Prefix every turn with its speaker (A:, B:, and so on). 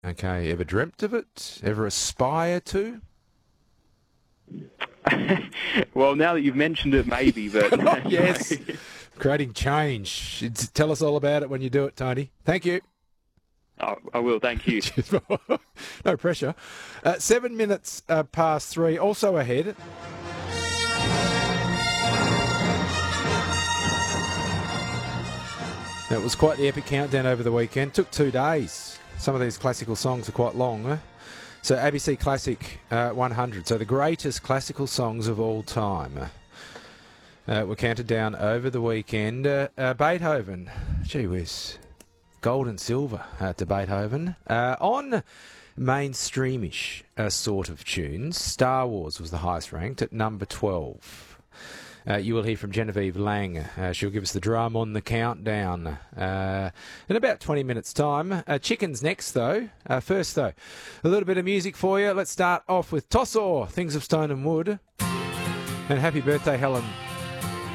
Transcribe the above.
A: Okay, ever dreamt of it? Ever aspire to?
B: Well, now that you've mentioned it, maybe, but...
A: Yes. Creating change. Tell us all about it when you do it, Tony. Thank you.
B: I will, thank you.
A: No pressure. 7 minutes past 3, also ahead. It was quite the epic countdown over the weekend. Took 2 days. Some of these classical songs are quite long, huh? So ABC Classic 100. So the greatest classical songs of all time were counted down over the weekend. Beethoven. Gee whiz. Gold and silver to Beethoven. On mainstreamish sort of tunes, Star Wars was the highest ranked at number 12. You will hear from Genevieve Lang. She'll give us the drum on the countdown in about 20 minutes' time. Chicken's next, though. First, though, a little bit of music for you. Let's start off with Tosaw, Things of Stone and Wood. And happy birthday, Helen